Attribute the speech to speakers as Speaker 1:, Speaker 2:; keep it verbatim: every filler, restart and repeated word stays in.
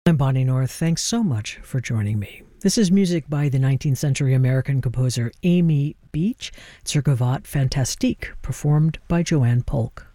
Speaker 1: I'm Bonnie North. Thanks so much for joining me. This is music by the nineteenth century American composer Amy Beach. It's her Gavotte Fantastique, performed by Joanne Polk.